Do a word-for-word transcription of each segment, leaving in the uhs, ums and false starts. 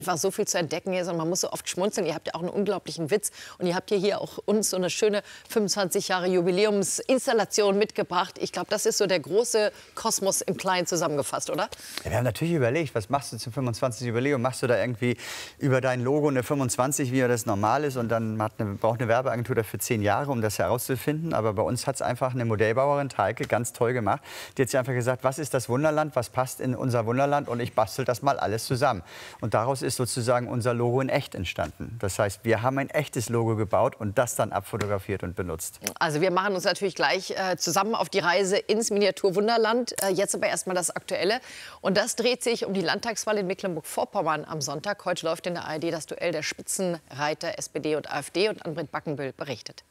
Einfach so viel zu entdecken hier, sondern man muss so oft schmunzeln. Ihr habt ja auch einen unglaublichen Witz und ihr habt hier, hier auch uns so eine schöne fünfundzwanzig Jahre Jubiläumsinstallation mitgebracht. Ich glaube, das ist so der große Kosmos im Kleinen zusammengefasst, oder? Ja, wir haben natürlich überlegt, was machst du zum fünfundzwanzigsten Jubiläum? Machst du da irgendwie über dein Logo eine fünfundzwanzig, wie das normal ist, und dann hat eine, braucht eine Werbeagentur dafür zehn Jahre, um das herauszufinden. Aber bei uns hat es einfach eine Modellbauerin, Teike, ganz toll gemacht. Die hat sich einfach gesagt, was ist das Wunderland, was passt in unser Wunderland, und ich bastel das mal alles zusammen. Und daraus ist sozusagen unser Logo in echt entstanden. Das heißt, wir haben ein echtes Logo gebaut und das dann abfotografiert und benutzt. Also wir machen uns natürlich gleich äh, zusammen auf die Reise ins Miniaturwunderland. Äh, jetzt aber erstmal das Aktuelle. Und das dreht sich um die Landtagswahl in Mecklenburg-Vorpommern am Sonntag. Heute läuft in der A R D das Duell der Spitzenreiter S P D und AfD, und Ann-Britt Backenbüll berichtet.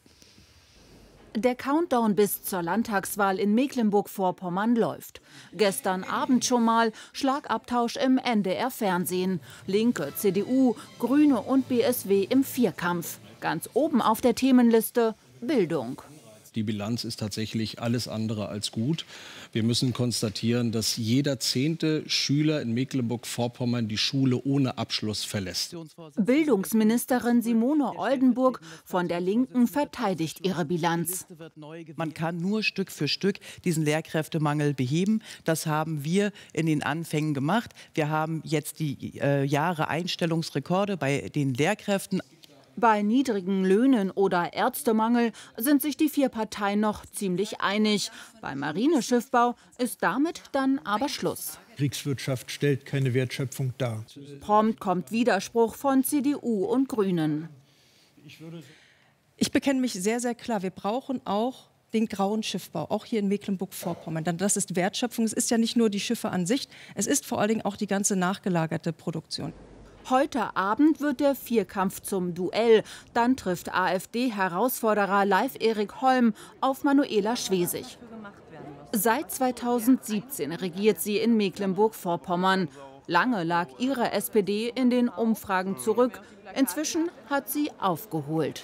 Der Countdown bis zur Landtagswahl in Mecklenburg-Vorpommern läuft. Gestern Abend schon mal Schlagabtausch im N D R-Fernsehen. Linke, C D U, Grüne und B S W im Vierkampf. Ganz oben auf der Themenliste Bildung. Die Bilanz ist tatsächlich alles andere als gut. Wir müssen konstatieren, dass jeder zehnte Schüler in Mecklenburg-Vorpommern die Schule ohne Abschluss verlässt. Bildungsministerin Simone Oldenburg von der Linken verteidigt ihre Bilanz. Man kann nur Stück für Stück diesen Lehrkräftemangel beheben. Das haben wir in den Anfängen gemacht. Wir haben jetzt die äh, Jahre Einstellungsrekorde bei den Lehrkräften. Bei niedrigen Löhnen oder Ärztemangel sind sich die vier Parteien noch ziemlich einig. Beim Marineschiffbau ist damit dann aber Schluss. Kriegswirtschaft stellt keine Wertschöpfung dar. Prompt kommt Widerspruch von C D U und Grünen. Ich bekenne mich sehr, sehr klar. Wir brauchen auch den grauen Schiffbau, auch hier in Mecklenburg-Vorpommern. Denn das ist Wertschöpfung. Es ist ja nicht nur die Schiffe an sich, es ist vor allen Dingen auch die ganze nachgelagerte Produktion. Heute Abend wird der Vierkampf zum Duell. Dann trifft AfD-Herausforderer Leif-Erik Holm auf Manuela Schwesig. Seit zweitausendsiebzehn regiert sie in Mecklenburg-Vorpommern. Lange lag ihre S P D in den Umfragen zurück. Inzwischen hat sie aufgeholt.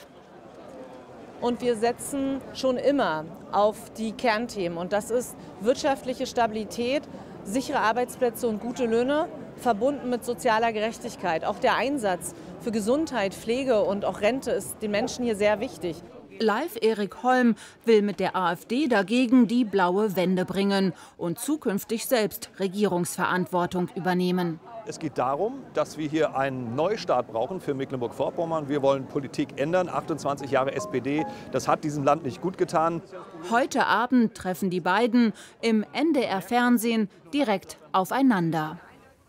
Und wir setzen schon immer auf die Kernthemen. Und das ist wirtschaftliche Stabilität, sichere Arbeitsplätze und gute Löhne, verbunden mit sozialer Gerechtigkeit. Auch der Einsatz für Gesundheit, Pflege und auch Rente ist den Menschen hier sehr wichtig. Leif-Erik Holm will mit der AfD dagegen die blaue Wende bringen und zukünftig selbst Regierungsverantwortung übernehmen. Es geht darum, dass wir hier einen Neustart brauchen für Mecklenburg-Vorpommern. Wir wollen Politik ändern. achtundzwanzig Jahre S P D, das hat diesem Land nicht gut getan. Heute Abend treffen die beiden im N D R-Fernsehen direkt aufeinander.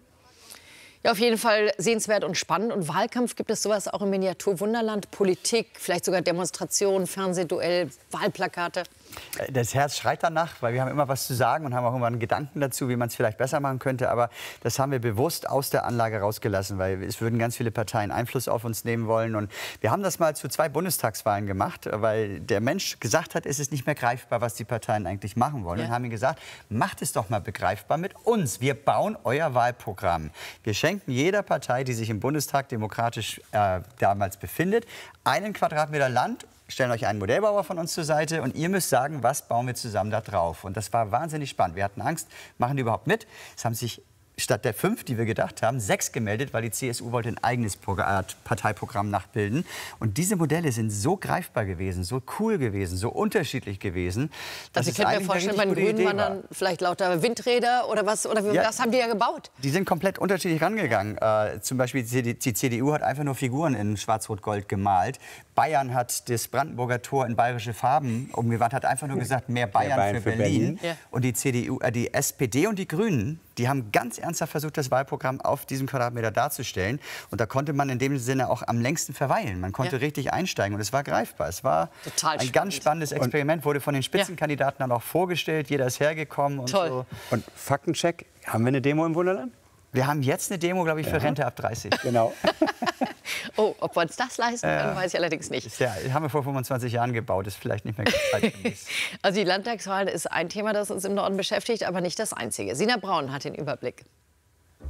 Ja, auf jeden Fall sehenswert und spannend. Und Wahlkampf, gibt es sowas auch im Miniaturwunderland? Politik, vielleicht sogar Demonstrationen, Fernsehduell, Wahlplakate? Das Herz schreit danach, weil wir haben immer was zu sagen und haben auch immer einen Gedanken dazu, wie man es vielleicht besser machen könnte. Aber das haben wir bewusst aus der Anlage rausgelassen, weil es würden ganz viele Parteien Einfluss auf uns nehmen wollen. Und wir haben das mal zu zwei Bundestagswahlen gemacht, weil der Mensch gesagt hat, es ist nicht mehr greifbar, was die Parteien eigentlich machen wollen. Ja. Und haben ihm gesagt, macht es doch mal begreifbar mit uns. Wir bauen euer Wahlprogramm. Wir schenken jeder Partei, die sich im Bundestag demokratisch äh, damals befindet, einen Quadratmeter Land, stellen euch einen Modellbauer von uns zur Seite und ihr müsst sagen, was bauen wir zusammen da drauf. Und das war wahnsinnig spannend. Wir hatten Angst, machen die überhaupt mit? Es haben sich statt der fünf, die wir gedacht haben, sechs gemeldet, weil die C S U wollte ein eigenes Parteiprogramm nachbilden. Und diese Modelle sind so greifbar gewesen, so cool gewesen, so unterschiedlich gewesen. Also ich könnte mir vorstellen, bei den Grünen waren dann vielleicht lauter Windräder oder was, oder ja, was haben die ja gebaut? Die sind komplett unterschiedlich rangegangen. Äh, zum Beispiel die, die C D U hat einfach nur Figuren in Schwarz-Rot-Gold gemalt. Bayern hat das Brandenburger Tor in bayerische Farben umgewandelt, hat einfach nur gesagt, mehr Bayern, mehr Bayern für, für Berlin. Berlin. Ja. Und die C D U, äh, die S P D und die Grünen, die haben ganz ernsthaft versucht, das Wahlprogramm auf diesem Quadratmeter darzustellen. Und da konnte man in dem Sinne auch am längsten verweilen. Man konnte ja. richtig einsteigen und es war greifbar. Es war Total ein spannend. ganz spannendes Experiment, wurde von den Spitzenkandidaten dann auch vorgestellt. Jeder ist hergekommen und Toll. so. Und Faktencheck, haben wir eine Demo im Wunderland? Wir haben jetzt eine Demo, glaube ich, für ja. Rente ab dreißig. Genau. Oh, ob wir uns das leisten können, äh, weiß ich allerdings nicht. Das ja, haben wir vor fünfundzwanzig Jahren gebaut, ist vielleicht nicht mehr zeitgemäß. Also die Landtagswahl ist ein Thema, das uns im Norden beschäftigt, aber nicht das einzige. Sina Braun hat den Überblick.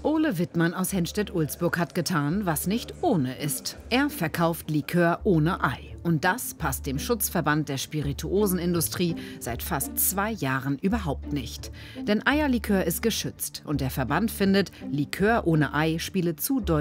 Ole Wittmann aus Henstedt-Ulzburg hat getan, was nicht ohne ist. Er verkauft Likör ohne Ei. Und das passt dem Schutzverband der Spirituosenindustrie seit fast zwei Jahren überhaupt nicht. Denn Eierlikör ist geschützt und der Verband findet, Likör ohne Ei spiele zu deutlich